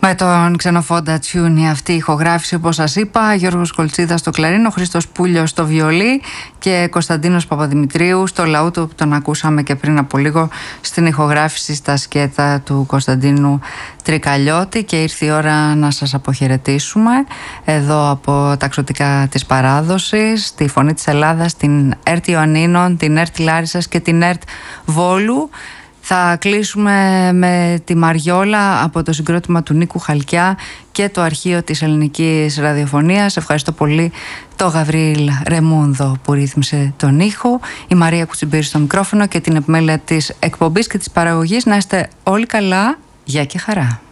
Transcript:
Με τον Ξενοφόντα Τσιούνι αυτή η ηχογράφηση, όπως σας είπα, Γιώργος Κολτσίδας στο κλαρίνο, Χρήστος Πούλιος στο βιολί και Κωνσταντίνος Παπαδημητρίου στο λαούτο, που τον ακούσαμε και πριν από λίγο στην ηχογράφηση στα σκέτα του Κωνσταντίνου Τρικαλιώτη. Και ήρθε η ώρα να σας αποχαιρετήσουμε εδώ από τα ξωτικά της παράδοσης, τη Φωνή της Ελλάδας, την ΕΡΤ Ιωαννίνων, την ΕΡΤ Λάρισσας και την ΕΡΤ Βόλου. Θα κλείσουμε με τη Μαριόλα από το συγκρότημα του Νίκου Χαλκιά και το αρχείο της ελληνικής ραδιοφωνίας. Ευχαριστώ πολύ τον Γαβρίλ Ρεμούνδο που ρύθμισε τον ήχο, η Μαρία Κουτσιμπήρη στο μικρόφωνο και την επιμέλεια της εκπομπής και της παραγωγής. Να είστε όλοι καλά, γεια και χαρά.